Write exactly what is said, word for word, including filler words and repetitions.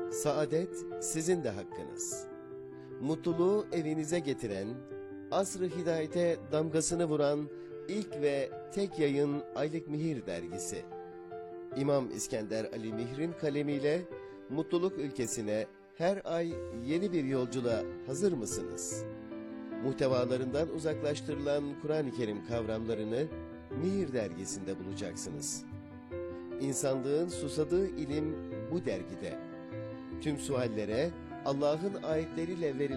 Saadet sizin de hakkınız. Mutluluğu evinize getiren, asr-ı hidayete damgasını vuran ilk ve tek yayın Aylık Mihir dergisi. İmam İskender Ali Mihir'in kalemiyle mutluluk ülkesine her ay yeni bir yolculuğa hazır mısınız? Muhtevalarından uzaklaştırılan Kur'an-ı Kerim kavramlarını Mihir dergisinde bulacaksınız. İnsanlığın susadığı ilim bu dergide. Tüm suallere Allah'ın ayetleriyle verilen